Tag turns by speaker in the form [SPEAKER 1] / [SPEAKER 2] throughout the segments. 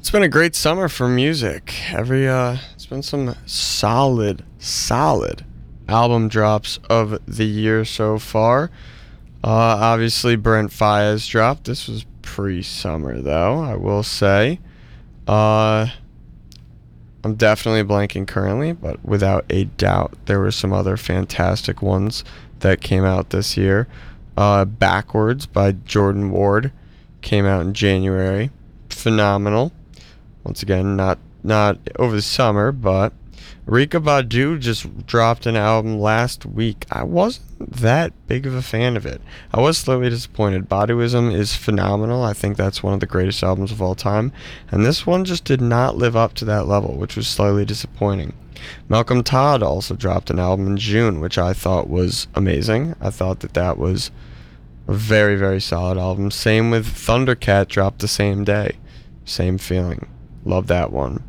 [SPEAKER 1] It's been a great summer for music. It's been some solid album drops of the year so far. Obviously Brent Faiyaz dropped. This was pre-summer though, I will say. Uh, I'm definitely blanking currently, but without a doubt, there were some other fantastic ones that came out this year. Backwards by Jordan Ward came out in January. Phenomenal. Once again, not over the summer, but Erykah Badu just dropped an album last week. I wasn't that big of a fan of it. I was slightly disappointed. Baduism is phenomenal. I think that's one of the greatest albums of all time. And this one just did not live up to that level, which was slightly disappointing. Malcolm Todd also dropped an album in June, which I thought was amazing. I thought that was a very, very solid album. Same with Thundercat, dropped the same day. Same feeling. Love that one.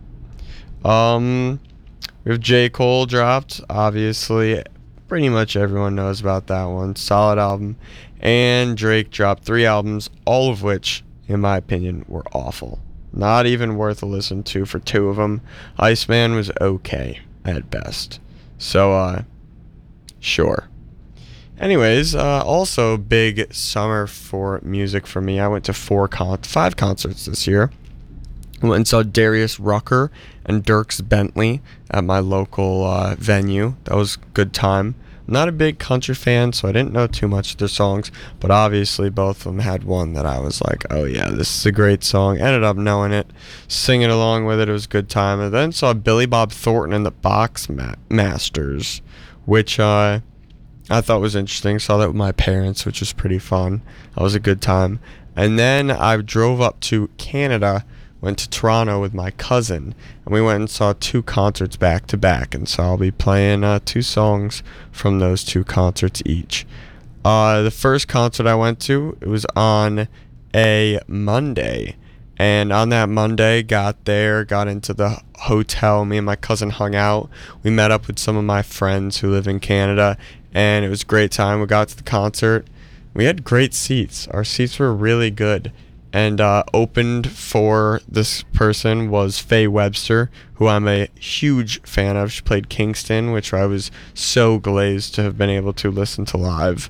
[SPEAKER 1] We have J. Cole dropped. Obviously, pretty much everyone knows about that one. Solid album. And Drake dropped 3 albums, all of which, in my opinion, were awful. Not even worth a listen to for 2 of them. Iceman was okay at best. So, sure. Anyways, also big summer for music for me. I went to 5 concerts this year. Went and saw Darius Rucker and Dierks Bentley at my local venue. That was a good time. I'm not a big country fan, so I didn't know too much of their songs, but obviously both of them had one that I was like, oh yeah, this is a great song. Ended up knowing it, singing along with it. It was a good time. And then saw Billy Bob Thornton and the Box Masters, which I thought was interesting. Saw that with my parents, which was pretty fun. That was a good time. And then I drove up to Canada, went to Toronto with my cousin, and we went and saw 2 concerts back to back. And so I'll be playing 2 songs from those 2 concerts each. The first concert I went to, it was on a Monday. And on that Monday, got into the hotel. Me and my cousin hung out. We met up with some of my friends who live in Canada, and it was a great time. We got to the concert. We had great seats. Our seats were really good. And opened for this person was Faye Webster, who I'm a huge fan of. She played Kingston, which I was so glazed to have been able to listen to live.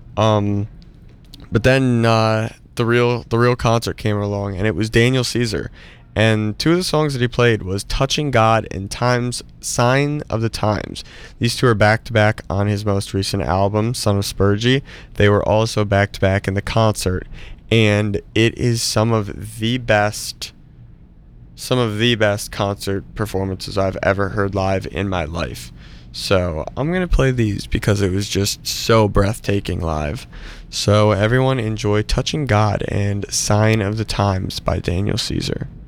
[SPEAKER 1] But then the real concert came along, and it was Daniel Caesar. And 2 of the songs that he played was Touching God and Sign of the Times. These 2 are back-to-back on his most recent album, Son of Spurgey. They were also back-to-back in the concert. And it is some of the best concert performances I've ever heard live in my life. So I'm going to play these because it was just so breathtaking live. So everyone enjoy Touching God and Sign of the Times by Daniel Caesar.